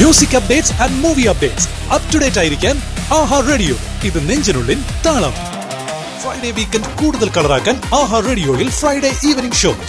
Music updates and movie updates up to date ആയിരിക്കാൻ ആഹാ radio. ഇത് നെഞ്ചിനുള്ളിൽ താളം. ഫ്രൈഡേ വീക്കെൻഡ് കൂടുതൽ കളറാക്കാൻ ആഹാ റേഡിയോയിൽ ഫ്രൈഡേ ഈവനിംഗ് ഷോ